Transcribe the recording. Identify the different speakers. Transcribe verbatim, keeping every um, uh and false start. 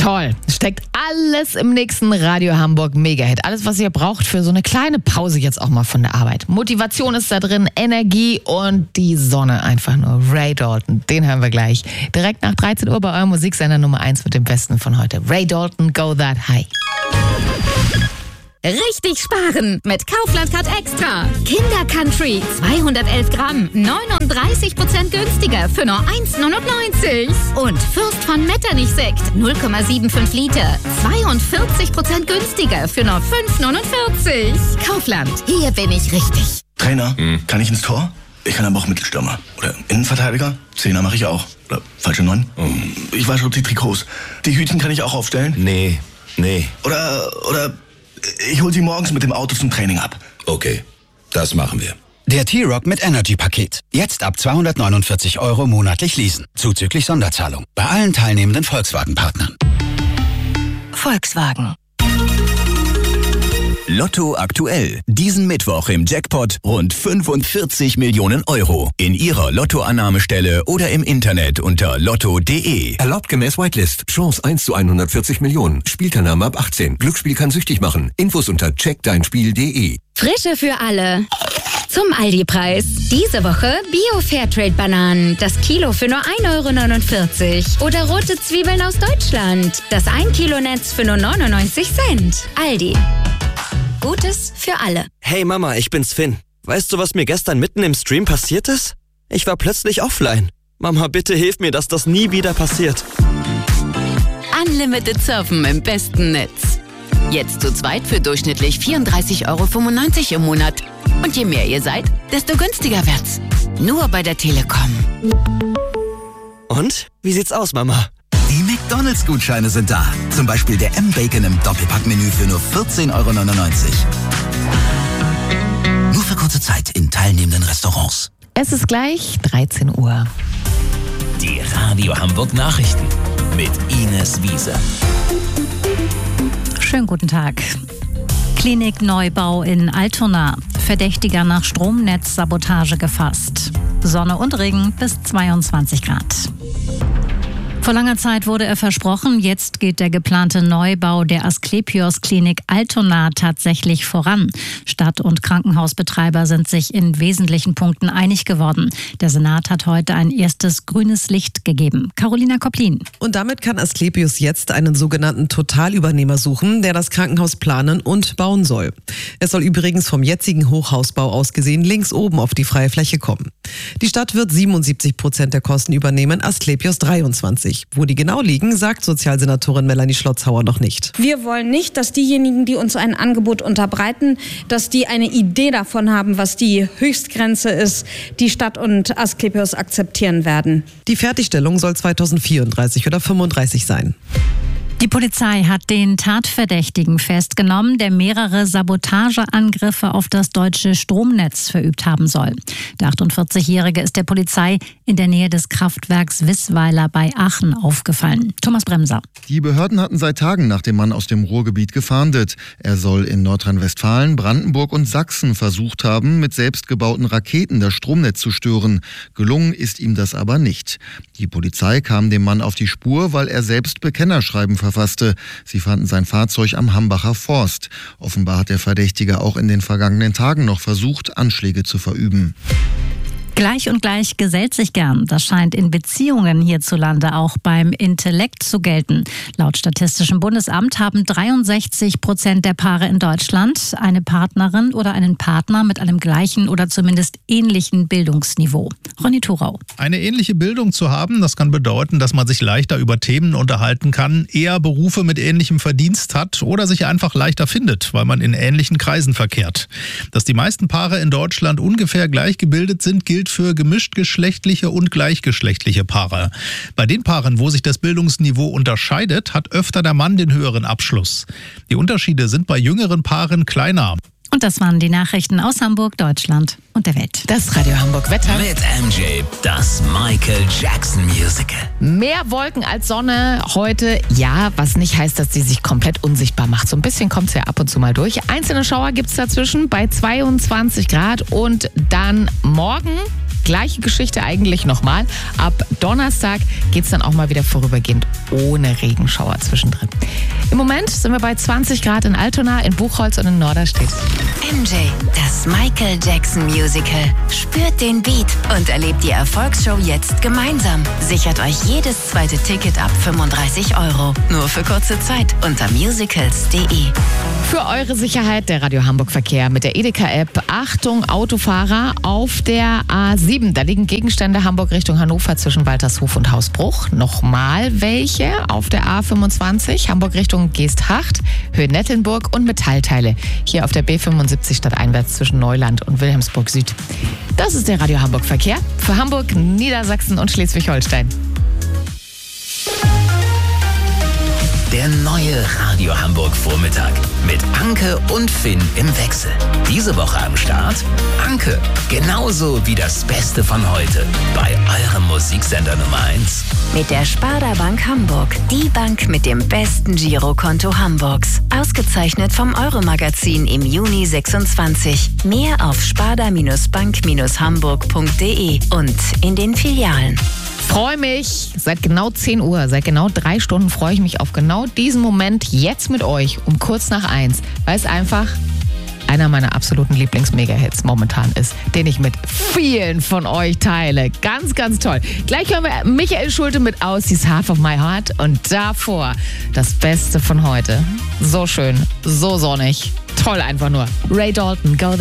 Speaker 1: Toll. Steckt alles im nächsten Radio Hamburg Mega-Hit. Alles, was ihr braucht für so eine kleine Pause jetzt auch mal von der Arbeit. Motivation ist da drin, Energie und die Sonne einfach nur. Ray Dalton, den hören wir gleich. Direkt nach dreizehn Uhr bei eurem Musiksender Nummer eins mit dem Besten von heute. Ray Dalton, Go That High.
Speaker 2: Richtig sparen mit Kaufland Card Extra. Kinder Country zweihundertelf Gramm, neununddreißig Prozent günstiger für nur eins neunundneunzig. Und Fürst von Metternich Sekt null Komma fünfundsiebzig Liter, zweiundvierzig Prozent günstiger für nur fünf neunundvierzig. Kaufland, hier bin ich richtig.
Speaker 3: Trainer, hm. kann ich ins Tor? Ich kann aber auch Mittelstürmer. Oder Innenverteidiger? Zehner mache ich auch. Oder falsche Neun? Hm. Ich wasche die Trikots. Die Hütchen kann ich auch aufstellen?
Speaker 4: Nee, nee.
Speaker 3: Oder, oder... Ich hol sie morgens mit dem Auto zum Training ab.
Speaker 4: Okay, das machen wir.
Speaker 5: Der T-Rock mit Energy-Paket. Jetzt ab zweihundertneunundvierzig Euro monatlich leasen. Zuzüglich Sonderzahlung. Bei allen teilnehmenden Volkswagen-Partnern.
Speaker 6: Volkswagen. Lotto aktuell. Diesen Mittwoch im Jackpot rund fünfundvierzig Millionen Euro. In Ihrer Lottoannahmestelle oder im Internet unter lotto punkt de.
Speaker 7: Erlaubt gemäß Whitelist. Chance eins zu hundertvierzig Millionen. Spielteilnahme ab achtzehn. Glücksspiel kann süchtig machen. Infos unter check dein spiel punkt de.
Speaker 2: Frische für alle. Zum Aldi-Preis. Diese Woche Bio-Fairtrade-Bananen. Das Kilo für nur ein Euro neunundvierzig. Oder rote Zwiebeln aus Deutschland. Das ein Kilo Netz für nur neunundneunzig Cent. Aldi. Gutes für alle.
Speaker 8: Hey Mama, ich bin's Finn. Weißt du, was mir gestern mitten im Stream passiert ist? Ich war plötzlich offline. Mama, bitte hilf mir, dass das nie wieder passiert.
Speaker 9: Unlimited Surfen im besten Netz. Jetzt zu zweit für durchschnittlich vierunddreißig Euro fünfundneunzig im Monat. Und je mehr ihr seid, desto günstiger wird's. Nur bei der Telekom.
Speaker 8: Und? Wie sieht's aus, Mama?
Speaker 5: Die McDonalds-Gutscheine sind da. Zum Beispiel der M-Bacon im Doppelpack-Menü für nur vierzehn Euro neunundneunzig. Nur für kurze Zeit in teilnehmenden Restaurants.
Speaker 1: Es ist gleich dreizehn Uhr.
Speaker 6: Die Radio Hamburg Nachrichten mit Ines Wiese.
Speaker 10: Schönen guten Tag. Klinikneubau in Altona. Verdächtiger nach Stromnetzsabotage gefasst. Sonne und Regen bis zweiundzwanzig Grad. Vor langer Zeit wurde er versprochen, jetzt geht der geplante Neubau der Asklepios-Klinik Altona tatsächlich voran. Stadt- und Krankenhausbetreiber sind sich in wesentlichen Punkten einig geworden. Der Senat hat heute ein erstes grünes Licht gegeben. Carolina Kopplin.
Speaker 11: Und damit kann Asklepios jetzt einen sogenannten Totalübernehmer suchen, der das Krankenhaus planen und bauen soll. Es soll übrigens vom jetzigen Hochhausbau aus gesehen links oben auf die freie Fläche kommen. Die Stadt wird siebenundsiebzig Prozent der Kosten übernehmen, Asklepios dreiundzwanzig. Wo die genau liegen, sagt Sozialsenatorin Melanie Schlotzhauer noch nicht.
Speaker 12: Wir wollen nicht, dass diejenigen, die uns ein Angebot unterbreiten, dass die eine Idee davon haben, was die Höchstgrenze ist, die Stadt und Asklepios akzeptieren werden.
Speaker 11: Die Fertigstellung soll zweitausendvierunddreißig oder fünfunddreißig sein.
Speaker 10: Die Polizei hat den Tatverdächtigen festgenommen, der mehrere Sabotageangriffe auf das deutsche Stromnetz verübt haben soll. Der achtundvierzigjährige ist der Polizei in der Nähe des Kraftwerks Wissweiler bei Aachen aufgefallen. Thomas Bremser.
Speaker 13: Die Behörden hatten seit Tagen nach dem Mann aus dem Ruhrgebiet gefahndet. Er soll in Nordrhein-Westfalen, Brandenburg und Sachsen versucht haben, mit selbstgebauten Raketen das Stromnetz zu stören. Gelungen ist ihm das aber nicht. Die Polizei kam dem Mann auf die Spur, weil er selbst Bekennerschreiben verfasste. Sie fanden sein Fahrzeug am Hambacher Forst. Offenbar hat der Verdächtige auch in den vergangenen Tagen noch versucht, Anschläge zu verüben.
Speaker 10: Gleich und gleich gesellt sich gern. Das scheint in Beziehungen hierzulande auch beim Intellekt zu gelten. Laut Statistischem Bundesamt haben dreiundsechzig Prozent der Paare in Deutschland eine Partnerin oder einen Partner mit einem gleichen oder zumindest ähnlichen Bildungsniveau. Ronny Thorau.
Speaker 14: Eine ähnliche Bildung zu haben, das kann bedeuten, dass man sich leichter über Themen unterhalten kann, eher Berufe mit ähnlichem Verdienst hat oder sich einfach leichter findet, weil man in ähnlichen Kreisen verkehrt. Dass die meisten Paare in Deutschland ungefähr gleich gebildet sind, gilt für gemischtgeschlechtliche und gleichgeschlechtliche Paare. Bei den Paaren, wo sich das Bildungsniveau unterscheidet, hat öfter der Mann den höheren Abschluss. Die Unterschiede sind bei jüngeren Paaren kleiner.
Speaker 10: Und das waren die Nachrichten aus Hamburg, Deutschland und der Welt.
Speaker 1: Das Radio Hamburg Wetter.
Speaker 6: Mit M J, das Michael Jackson Musical.
Speaker 1: Mehr Wolken als Sonne heute, ja, was nicht heißt, dass die sich komplett unsichtbar macht. So ein bisschen kommt es ja ab und zu mal durch. Einzelne Schauer gibt es dazwischen bei zweiundzwanzig Grad und dann morgen Gleiche Geschichte eigentlich nochmal. Ab Donnerstag geht es dann auch mal wieder vorübergehend ohne Regenschauer zwischendrin. Im Moment sind wir bei zwanzig Grad in Altona, in Buchholz und in Norderstedt.
Speaker 15: M J, das Michael Jackson Musical. Spürt den Beat und erlebt die Erfolgsshow jetzt gemeinsam. Sichert euch jedes zweite Ticket ab fünfunddreißig Euro. Nur für kurze Zeit unter musicals punkt de.
Speaker 1: Für eure Sicherheit der Radio Hamburg Verkehr mit der Edeka-App. Achtung, Autofahrer auf der A sieben. Da liegen Gegenstände Hamburg Richtung Hannover zwischen Waltershof und Hausbruch. Nochmal welche auf der A fünfundzwanzig. Hamburg Richtung Geesthacht, Höhe Nettelnburg und Metallteile. Hier auf der B fünfundsiebzig stadteinwärts zwischen Neuland und Wilhelmsburg Süd. Das ist der Radio Hamburg Verkehr für Hamburg, Niedersachsen und Schleswig-Holstein.
Speaker 6: Der neue Radio Hamburg Vormittag mit Anke und Finn im Wechsel. Diese Woche am Start Anke, genauso wie das Beste von heute bei eurem Musiksender Nummer eins.
Speaker 15: Mit der Sparda Bank Hamburg, die Bank mit dem besten Girokonto Hamburgs. Ausgezeichnet vom Euro-Magazin im Juni sechsundzwanzig. Mehr auf sparda bank hamburg punkt de und in den Filialen.
Speaker 1: Freue mich, seit genau zehn Uhr, seit genau drei Stunden freue ich mich auf genau diesen Moment jetzt mit euch um kurz nach eins, weil es einfach einer meiner absoluten Lieblings-Mega-Hits momentan ist, den ich mit vielen von euch teile. Ganz, ganz toll. Gleich hören wir Michael Schulte mit Aussies Half of My Heart und davor das Beste von heute. So schön, so sonnig, toll einfach nur. Ray Dalton, Go There.